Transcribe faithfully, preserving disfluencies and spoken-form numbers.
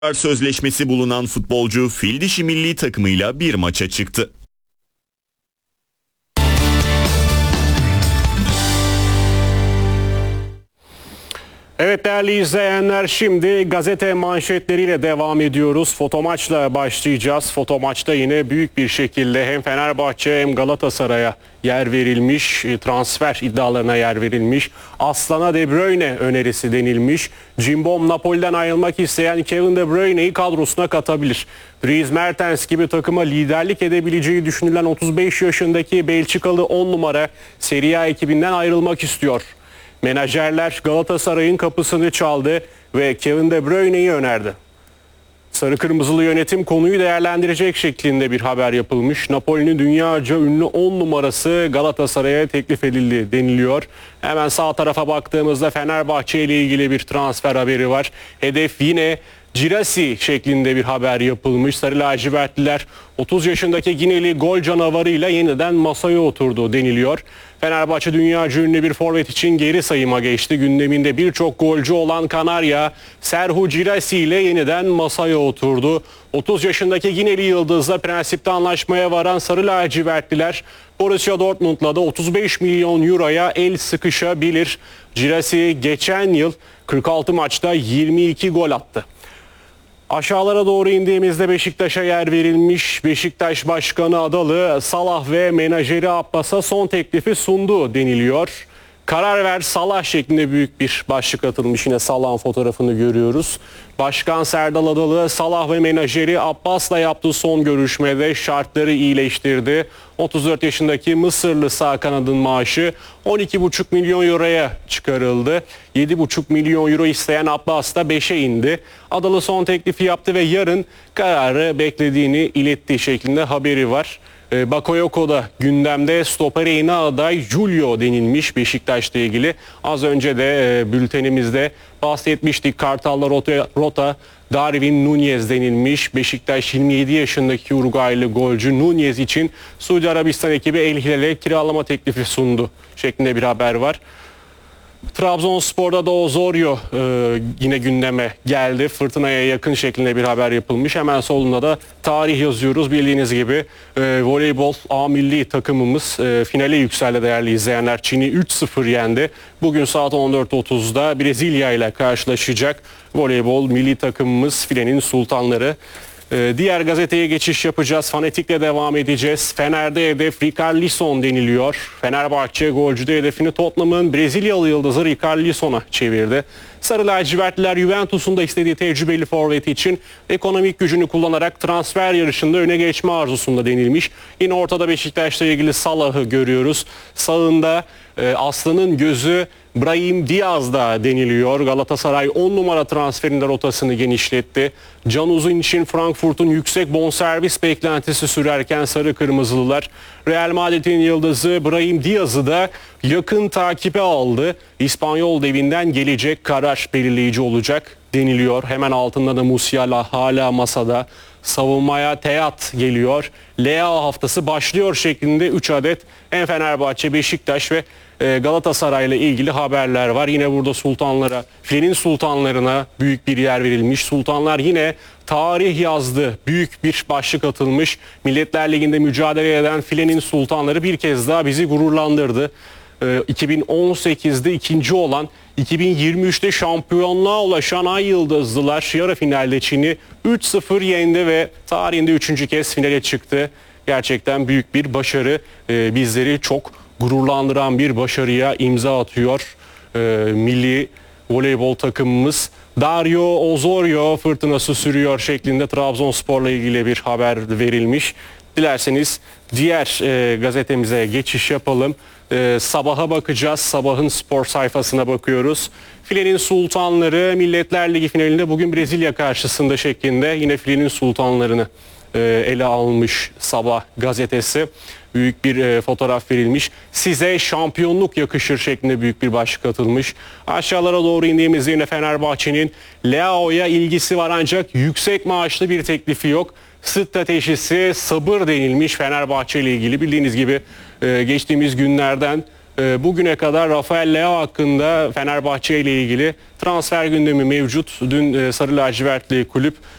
Sözleşmesi bulunan futbolcu fil dişi milli takımıyla bir maça çıktı. Evet değerli izleyenler, şimdi gazete manşetleriyle devam ediyoruz. Fotomaçla başlayacağız. Fotomaçta yine büyük bir şekilde hem Fenerbahçe hem Galatasaray'a yer verilmiş, transfer iddialarına yer verilmiş. Aslan'a De Bruyne önerisi denilmiş. Cimbom Napoli'den ayrılmak isteyen Kevin De Bruyne'yi kadrosuna katabilir. Dries Mertens gibi takıma liderlik edebileceği düşünülen otuz beş yaşındaki Belçikalı on numara Serie A ekibinden ayrılmak istiyor. Menajerler Galatasaray'ın kapısını çaldı ve Kevin De Bruyne'yi önerdi. Sarı Kırmızılı yönetim konuyu değerlendirecek şeklinde bir haber yapılmış. Napoli'nin dünyaca ünlü on numarası Galatasaray'a teklif edildi deniliyor. Hemen sağ tarafa baktığımızda Fenerbahçe ile ilgili bir transfer haberi var. Hedef yine Girassi şeklinde bir haber yapılmış. Sarı lacivertliler otuz yaşındaki Gineli gol canavarıyla yeniden masaya oturdu deniliyor. Fenerbahçe dünyaca ünlü bir forvet için geri sayıma geçti. Gündeminde birçok golcü olan Kanarya, Serhou Girassi ile yeniden masaya oturdu. otuz yaşındaki Gineli yıldızla prensipte anlaşmaya varan Sarı lacivertliler Borussia Dortmund'la da otuz beş milyon euroya el sıkışabilir. Girassi geçen yıl kırk altı maçta yirmi iki gol attı. Aşağılara doğru indiğimizde Beşiktaş'a yer verilmiş. Beşiktaş Başkanı Adalı, Salah ve menajeri Abbas'a son teklifi sundu deniliyor. Karar ver Salah şeklinde büyük bir başlık atılmış. Yine Salah'ın fotoğrafını görüyoruz. Başkan Serdal Adalı, Salah ve menajeri Abbas'la yaptığı son görüşmede şartları iyileştirdi. otuz dört yaşındaki Mısırlı sağ kanadın maaşı on iki buçuk milyon euroya çıkarıldı. yedi buçuk milyon euro isteyen Abbas da beşe indi. Adalı son teklifi yaptı ve yarın kararı beklediğini iletti şeklinde haberi var. Bakayoko da gündemde, stopere yeni aday Julio denilmiş Beşiktaş'la ilgili. Az önce de bültenimizde bahsetmiştik. Kartal'la rota, rota Darwin Núñez denilmiş. Beşiktaş yirmi yedi yaşındaki Uruguaylı golcü Núñez için Suudi Arabistan ekibi El Hilal'e kiralama teklifi sundu şeklinde bir haber var. Trabzonspor'da da Osorio e, yine gündeme geldi. Fırtınaya yakın şeklinde bir haber yapılmış. Hemen solunda da tarih yazıyoruz. Bildiğiniz gibi e, voleybol A milli takımımız e, finale yükseldi değerli izleyenler. Çin'i üç sıfır yendi. Bugün saat on dört otuzda Brezilya ile karşılaşacak. Voleybol milli takımımız filenin sultanları. Diğer gazeteye geçiş yapacağız. Fanatik'le devam edeceğiz. Fener'de hedef Richarlison deniliyor. Fenerbahçe golcüde hedefini Tottenham'ın Brezilyalı yıldızı Richarlison'a çevirdi. Sarı lacivertliler Juventus'un da istediği tecrübeli forveti için ekonomik gücünü kullanarak transfer yarışında öne geçme arzusunda denilmiş. Yine ortada Beşiktaş'la ilgili Salah'ı görüyoruz. Sağında e, Aslan'ın gözü Brahim Diaz'da deniliyor. Galatasaray on numara transferinde rotasını genişletti. Can Uzun için Frankfurt'un yüksek bonservis beklentisi sürerken Sarı Kırmızılılar Real Madrid'in yıldızı Brahim Diaz'ı da yakın takibe aldı. İspanyol devinden gelecek karar belirleyici olacak deniliyor. Hemen altında da Musiala hala masada. Savunmaya Teat geliyor. Leao haftası başlıyor şeklinde üç adet hem Fenerbahçe, Beşiktaş ve Galatasaray ile ilgili haberler var. Yine burada sultanlara, filenin sultanlarına büyük bir yer verilmiş. Sultanlar yine tarih yazdı. Büyük bir başlık atılmış. Milletler Ligi'nde mücadele eden filenin sultanları bir kez daha bizi gururlandırdı. iki bin on sekizde ikinci olan, iki bin yirmi üçte şampiyonluğa ulaşan Ay Yıldızlılar yarı finalde Çin'i üç sıfır yendi ve tarihinde üçüncü kez finale çıktı. Gerçekten büyük bir başarı. Bizleri çok gururlandıran bir başarıya imza atıyor e, milli voleybol takımımız. Dario Osorio fırtınası sürüyor şeklinde Trabzonspor'la ilgili bir haber verilmiş. Dilerseniz diğer e, gazetemize geçiş yapalım. E, sabaha bakacağız. Sabahın spor sayfasına bakıyoruz. Filenin sultanları Milletler Ligi finalinde bugün Brezilya karşısında şeklinde yine filenin sultanlarını e, ele almış Sabah gazetesi. Büyük bir e, fotoğraf verilmiş. Size şampiyonluk yakışır şeklinde büyük bir başlık atılmış. Aşağılara doğru indiğimizde yine Fenerbahçe'nin Leao'ya ilgisi var ancak yüksek maaşlı bir teklifi yok. Stratejisi sabır denilmiş Fenerbahçe ile ilgili. Bildiğiniz gibi e, geçtiğimiz günlerden e, bugüne kadar Rafael Leao hakkında Fenerbahçe ile ilgili transfer gündemi mevcut. Dün e, Sarı Lacivertli kulüp